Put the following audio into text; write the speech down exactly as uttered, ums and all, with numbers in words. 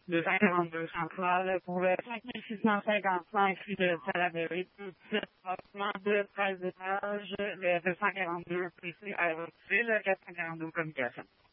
deux cent quarante-deux centrales pour le cinq mille six cent cinquante-cinq rue de Salaberry, tout type bâtiment de treize étages, le deux cent quarante-deux P C R, c'est le quatre cent quarante-deux communication.